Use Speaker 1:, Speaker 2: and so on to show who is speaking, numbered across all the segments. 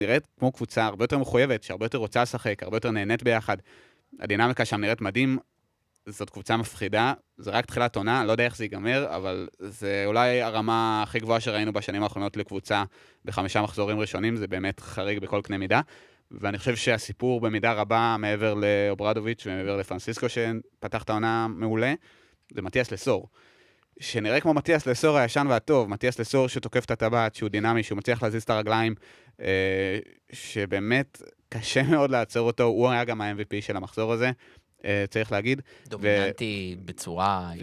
Speaker 1: נראית כמו קבוצה הרבה יותר מחויבת, שהרבה יותר רוצה לשחק, הרבה יותר נהנית ביחד. הדינמיקה שם נראית מדהים, זאת קבוצה מפחידה, זה רק תחילת עונה, לא יודע איך זה ייגמר, אבל זה אולי הרמה הכי גבוהה שראינו בשנים האחרונות לקבוצה ב5 מחזורים ראשונים, זה באמת חריג בכל קנה מידה, ואני חושב שהסיפור במידה רבה מעבר לאוברדוביץ' ומעבר לפרנסיסקו שפתח את העונה מעולה, זה מתיאס לסור. שנראה כמו מתיאס לסור הישן והטוב, מתיאס לסור שתוקף את הטבעת, שהוא דינמי, שהוא מצליח להזיז את הרגליים, שבאמת קשה מאוד לעצור אותו, הוא היה גם ה-MVP של המחזור הזה, צריך להגיד.
Speaker 2: דומיננטי בצורה...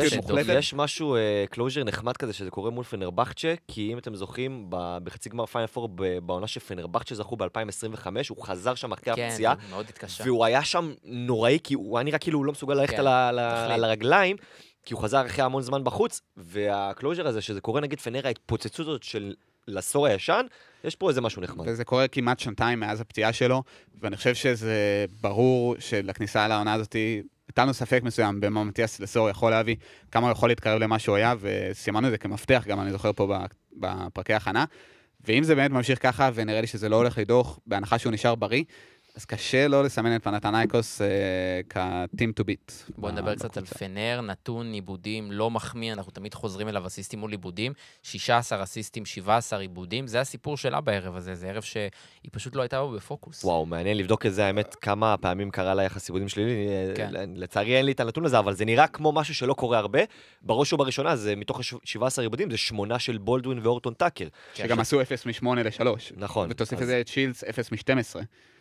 Speaker 3: יש משהו, קלוז'ר נחמד כזה, שזה קורה מול פנרבחצ'ה, כי אם אתם זוכרים, בחצי גמר פיינל פור, בעונה שפנרבחצ'ה זכו ב-2025, הוא חזר שם אחרי הפציעה, והוא היה שם נוראי, כי הוא היה נראה כאילו הוא לא מסוגל ללכת על הרגליים, כי הוא חזר אחרי המון זמן בחוץ, והקלוז'ר הזה, שזה קורה נגיד פנר, ההתפוצצות הזאת של לסור הישן, יש פה איזה משהו נחמד.
Speaker 1: וזה קורה כמעט שנתיים מאז הפציעה שלו, ואני חושב שזה ברור שלכניסה לעונה הזאת, הייתנו ספק מסוים במה מתיאס לסור יכול להביא, כמה הוא יכול להתקרב למה שהוא היה, וסימנו את זה כמפתח, גם אני זוכר פה בפרקי הכנה, ואם זה באמת ממשיך ככה, ונראה לי שזה לא הולך לדוח, בהנחה שהוא נשאר בריא, אז קשה לא לסמן את פנתנייקוס כ-team to beat.
Speaker 2: בואו נדבר קצת על פנר, נתון עיבודים לא מחמיא, אנחנו תמיד חוזרים אליו אסיסטים מול עיבודים, 16 אסיסטים, 17 עיבודים, זה הסיפור שלה בערב הזה, זה ערב שהיא פשוט לא הייתה בו בפוקוס.
Speaker 3: וואו, מעניין לבדוק את זה, האמת, כמה פעמים קרה לה יחס עיבודים שלילי, לצערי אין לי את הנתון הזה, אבל זה נראה כמו משהו שלא קורה הרבה, בראש ובראשונה, זה מתוך 17 עיבודים, זה 8 של בולדווין ואורטון טאקר.
Speaker 1: שגם עשו 0 מ-8 ל-3.
Speaker 3: נכון.
Speaker 1: ותוסיף את זה את שילס 0 מ-12.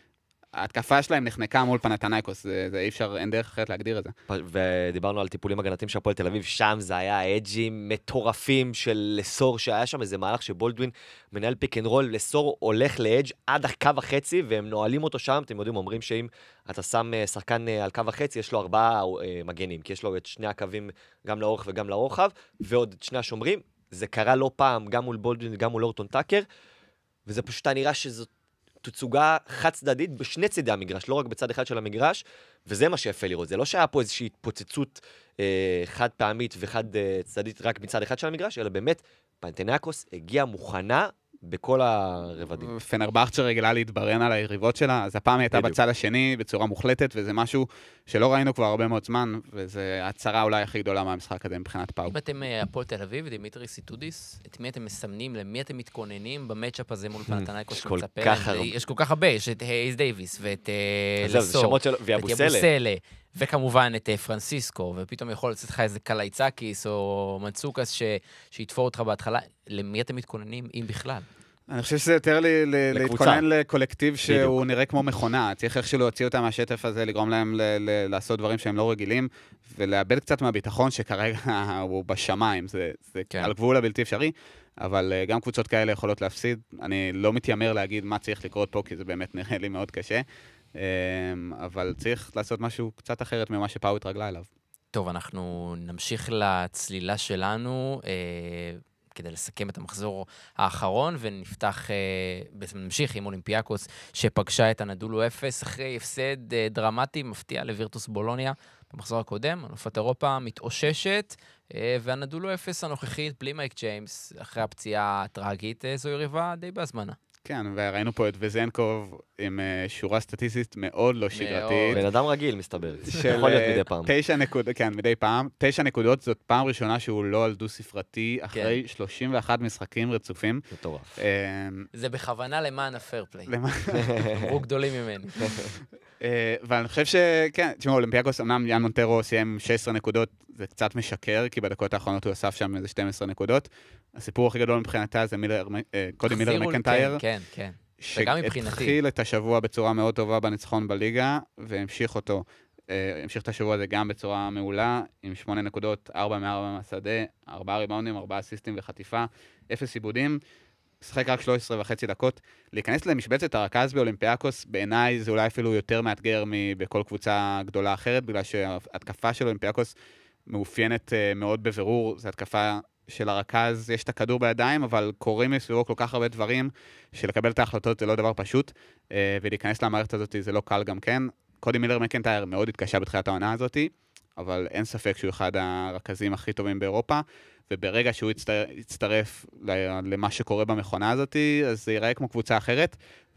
Speaker 1: ההתקפה שלהם נחנקה מול פנתנייקוס, זה אי אפשר, אין דרך אחרת להגדיר את זה.
Speaker 3: ודיברנו על טיפולים הגנתיים של הפועל תל אביב, שם זה היה אג'ים מטורפים של לסור, שהיה שם איזה מהלך שבולדווין מנהל פיק אנד רול, לסור הולך לאג' עד הקו החצי, והם נועלים אותו שם, אתם יודעים, אומרים שאם אתה שם שחקן על קו החצי, יש לו 4 מגנים, כי יש לו את שני הקווים גם לאורך וגם לרוחב, ועוד את שני השומרים, זה קרה לא פעם, גם מול בולדווין וגם מול אורטון טאקר, וזה פשוט נראה שזאת תצוגה חד צדדית בשני צידי המגרש, לא רק בצד אחד של המגרש, וזה מה שיפה לראות. זה לא שהיה פה איזושהי התפוצצות חד פעמית וחד צדדית רק מצד אחד של המגרש, אלא באמת פנתנייקוס הגיעה מוכנה בכל הרבדים.
Speaker 1: פנרבחצ'ה רגילה להתברן על היריבות שלה, אז הפעם היא הייתה בצד השני בצורה מוחלטת, וזה משהו שלא ראינו כבר הרבה מאוד זמן, וזה הצרה אולי הכי גדולה מהמשחק הזה מבחינת פאו.
Speaker 2: אם אתם הפועל תל אביב דימיטרי סיטודיס, את מי אתם מסמנים, למי אתם מתכוננים במצ'אפ הזה מול פנתנייקוס שמצפה? יש כל כך הרבה, יש את הייז דייביס ואת לסור, ואת יבוסלה, וכמובן את פרנסיסקו, ופתאום יכול לצאת לך איזה קלייצקיס או מצוקס שיתפור אותך בהתחלה. למי אתם מתכוננים, אם בכלל?
Speaker 1: אני חושב שזה יותר להתכונן לקולקטיב שהוא נראה כמו מכונה. צריך איכשהו להוציא אותם מהשטף הזה, לגרום להם לעשות דברים שהם לא רגילים, ולאבד קצת מהביטחון שכרגע הוא בשמיים. זה על גבול הבלתי אפשרי, אבל גם קבוצות כאלה יכולות להפסיד. אני לא מתיימר להגיד מה צריך לקרות פה, כי זה באמת נראה לי מאוד קשה. אבל צריך לעשות משהו קצת אחרת ממה שפאו התרגלה אליו.
Speaker 2: טוב, אנחנו נמשיך לצלילה שלנו, כדי לסכם את המחזור האחרון, ונפתח, בעצם נמשיך עם אולימפיאקוס, שפגשה את הנדולו 0, אחרי הפסד דרמטי, מפתיע לווירטוס בולוניה, במחזור הקודם, אלופת אירופה מתאוששת, והנדולו 0 הנוכחית, בלי מייק ג'יימס, אחרי הפציעה הטרגית, זו יריבה די בהזמנה.
Speaker 1: כן, וראינו פה את וזנקוב עם שורה סטטיסטית מאוד לא שגרתית.
Speaker 3: בן אדם רגיל, מסתבר. יכול להיות מדי פעם.
Speaker 1: 9 נקודות, כן, מדי פעם. 9 נקודות, זאת פעם ראשונה שהוא לא על דו-ספרתי, אחרי 31 משחקים רצופים.
Speaker 3: מטורף.
Speaker 2: זה בכוונה למען הפייר פליי. אמרו גדולים ממני.
Speaker 1: ואני חושב שכן, תשמעו, אולימפיאקוס, אמנם יאן מונטרו סיים 16 נקודות, זה קצת משקר, כי בדקות האחרונות הוא אסף שם איזה 12 נקודות. הסיפור הכי גדול מבחינתה זה קודי מילר מקנטייר,
Speaker 2: כן, כן. וגם מבחינתי.
Speaker 1: שהתחיל את השבוע בצורה מאוד טובה בניצחון בליגה, והמשיך אותו, המשיך את השבוע הזה גם בצורה מעולה, עם 8 נקודות, 4 מ-4 מהשדה, 4 ריבאונדים, 4 אסיסטים וחטיפה, 0 עיבודים, שחק רק 13.5 דקות. להיכנס למשבצת הרכז באולימפיאקוס, בעיניי זה אולי אפילו יותר מאתגר מבכל קבוצה גדולה אחרת, בגלל שההתקפה של אולימפיאקוס מאופיינת מאוד בבירור, זו התקפה של הרכז, יש את הכדור בידיים, אבל קוראים מסביבו כל כך הרבה דברים, שלקבל את ההחלטות זה לא דבר פשוט, ולהיכנס למערכת הזאת זה לא קל גם כן. קודי מילר מקנטייר מאוד התקשה בתחילת העונה הזאת, אבל אין ספק שהוא אחד הרכזים הכי טובים באירופה, וברגע שהוא יצטרף למה שקורה במכונה הזאת, אז זה ייראה כמו קבוצה אחרת,